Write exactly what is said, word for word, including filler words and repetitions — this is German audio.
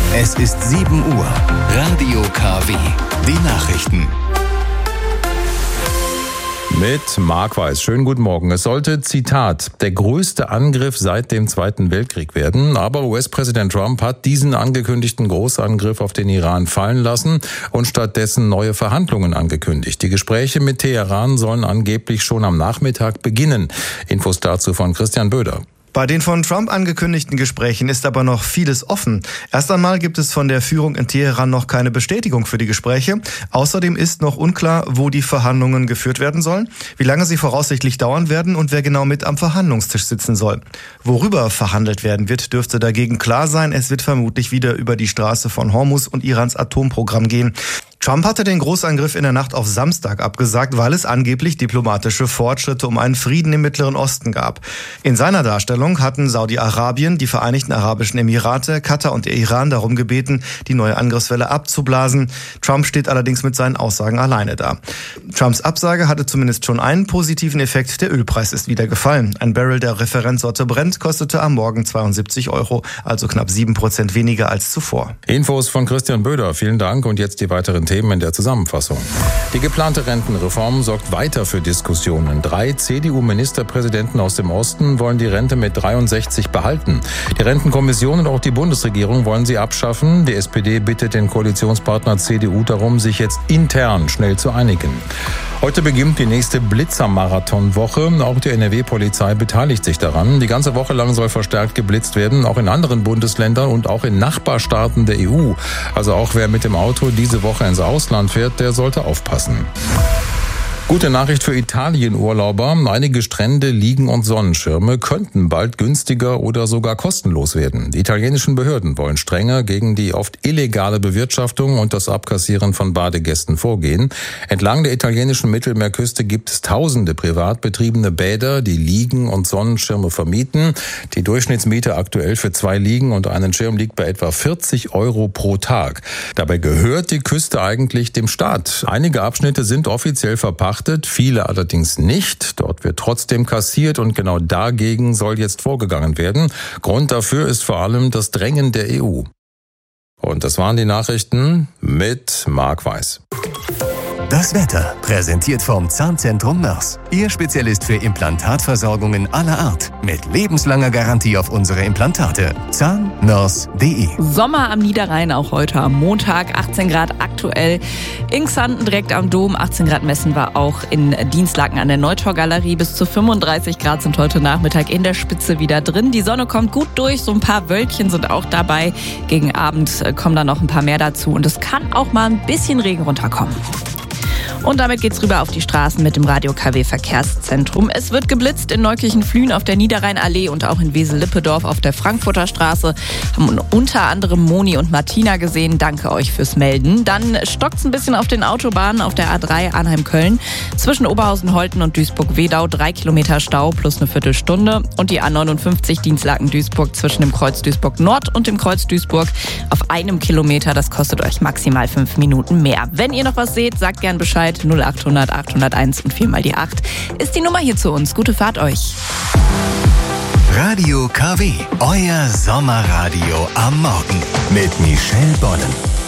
Es ist sieben Uhr. Radio K W. Die Nachrichten. Mit Marc Weiß. Schönen guten Morgen. Es sollte, Zitat, der größte Angriff seit dem Zweiten Weltkrieg werden. Aber U S-Präsident Trump hat diesen angekündigten Großangriff auf den Iran fallen lassen und stattdessen neue Verhandlungen angekündigt. Die Gespräche mit Teheran sollen angeblich schon am Nachmittag beginnen. Infos dazu von Christian Böder. Bei den von Trump angekündigten Gesprächen ist aber noch vieles offen. Erst einmal gibt es von der Führung in Teheran noch keine Bestätigung für die Gespräche. Außerdem ist noch unklar, wo die Verhandlungen geführt werden sollen, wie lange sie voraussichtlich dauern werden und wer genau mit am Verhandlungstisch sitzen soll. Worüber verhandelt werden wird, dürfte dagegen klar sein. Es wird vermutlich wieder über die Straße von Hormuz und Irans Atomprogramm gehen. Trump hatte den Großangriff in der Nacht auf Samstag abgesagt, weil es angeblich diplomatische Fortschritte um einen Frieden im Mittleren Osten gab. In seiner Darstellung hatten Saudi-Arabien, die Vereinigten Arabischen Emirate, Katar und der Iran darum gebeten, die neue Angriffswelle abzublasen. Trump steht allerdings mit seinen Aussagen alleine da. Trumps Absage hatte zumindest schon einen positiven Effekt. Der Ölpreis ist wieder gefallen. Ein Barrel der Referenzsorte Brent kostete am Morgen zweiundsiebzig Euro, also knapp sieben Prozent weniger als zuvor. Infos von Christian Böder. Vielen Dank und jetzt die weiteren Themen in der Zusammenfassung. Die geplante Rentenreform sorgt weiter für Diskussionen. Drei C D U-Ministerpräsidenten aus dem Osten wollen die Rente mit dreiundsechzig behalten. Die Rentenkommission und auch die Bundesregierung wollen sie abschaffen. Die S P D bittet den Koalitionspartner C D U darum, sich jetzt intern schnell zu einigen. Heute beginnt die nächste Blitzer-Marathon-Woche. Auch die N R W-Polizei beteiligt sich daran. Die ganze Woche lang soll verstärkt geblitzt werden, auch in anderen Bundesländern und auch in Nachbarstaaten der E U. Also auch wer mit dem Auto diese Woche ins Ausland fährt, der sollte aufpassen. Gute Nachricht für Italien-Urlauber. Einige Strände, Liegen und Sonnenschirme könnten bald günstiger oder sogar kostenlos werden. Die italienischen Behörden wollen strenger gegen die oft illegale Bewirtschaftung und das Abkassieren von Badegästen vorgehen. Entlang der italienischen Mittelmeerküste gibt es tausende privat betriebene Bäder, die Liegen und Sonnenschirme vermieten. Die Durchschnittsmiete aktuell für zwei Liegen und einen Schirm liegt bei etwa vierzig Euro pro Tag. Dabei gehört die Küste eigentlich dem Staat. Einige Abschnitte sind offiziell verpachtet, viele allerdings nicht. Dort wird trotzdem kassiert und genau dagegen soll jetzt vorgegangen werden. Grund dafür ist vor allem das Drängen der E U. Und das waren die Nachrichten mit Marc Weiß. Das Wetter, präsentiert vom Zahnzentrum Mörs. Ihr Spezialist für Implantatversorgungen aller Art. Mit lebenslanger Garantie auf unsere Implantate. zahn mörs punkt de. Sommer am Niederrhein, auch heute am Montag. achtzehn Grad aktuell. In Xanten direkt am Dom. achtzehn Grad messen wir auch in Dienstlaken an der Neutorgalerie. Bis zu fünfunddreißig Grad sind heute Nachmittag in der Spitze wieder drin. Die Sonne kommt gut durch. So ein paar Wölkchen sind auch dabei. Gegen Abend kommen dann noch ein paar mehr dazu. Und es kann auch mal ein bisschen Regen runterkommen. Und damit geht's rüber auf die Straßen mit dem Radio K W Verkehrszentrum. Es wird geblitzt in Neukirchen-Flühen auf der Niederrheinallee und auch in Wesel-Lippedorf auf der Frankfurter Straße. Haben unter anderem Moni und Martina gesehen. Danke euch fürs Melden. Dann stockt's ein bisschen auf den Autobahnen auf der A drei Arnheim-Köln. Zwischen Oberhausen-Holten und Duisburg-Wedau drei Kilometer Stau plus eine Viertelstunde. Und die A neunundfünfzig Dienstlaken-Duisburg zwischen dem Kreuz Duisburg-Nord und dem Kreuz Duisburg auf einem Kilometer. Das kostet euch maximal fünf Minuten mehr. Wenn ihr noch was seht, sagt gern Bescheid. null achthundert achthunderteins und vier mal die acht ist die Nummer hier zu uns. Gute Fahrt euch. Radio K W, euer Sommerradio am Morgen mit Michelle Bonnen.